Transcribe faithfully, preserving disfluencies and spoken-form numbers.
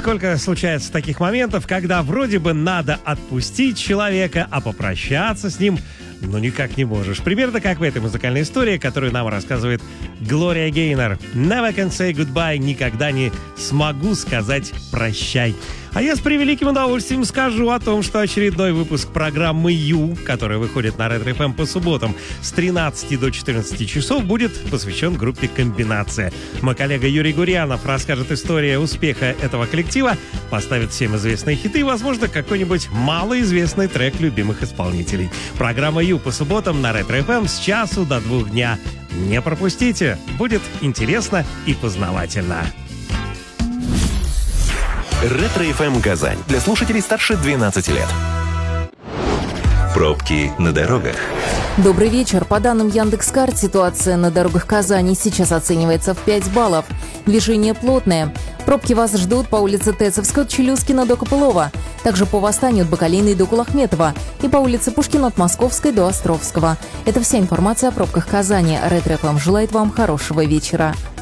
сколько случается таких моментов, когда вроде бы надо отпустить человека, а попрощаться с ним ну никак не можешь. Примерно как в этой музыкальной истории, которую нам рассказывает Глория Гейнор. Never can say goodbye. Никогда не смогу сказать прощай. А я с превеликим удовольствием скажу о том, что очередной выпуск программы Ю, которая выходит на Ретро эф эм по субботам с тринадцати до четырнадцати часов, будет посвящен группе «Комбинация». Мой коллега Юрий Гурьянов расскажет историю успеха этого коллектива, поставит всем известные хиты и, возможно, какой-нибудь малоизвестный трек любимых исполнителей. Программа Ю по субботам на Ретро эф эм с часу до двух дня. Не пропустите, будет интересно и познавательно. Ретро эф эм Казань. Для слушателей старше двенадцати лет. Пробки на дорогах. Добрый вечер. По данным Яндекс.Карт, ситуация на дорогах Казани сейчас оценивается в пять баллов. Движение плотное. Пробки вас ждут по улице Тецевской от Челюскина до Копылова. Также по Восстанию от Бакалейной до Кулахметова. И по улице Пушкина от Московской до Островского. Это вся информация о пробках Казани. Ретро эф эм желает вам хорошего вечера.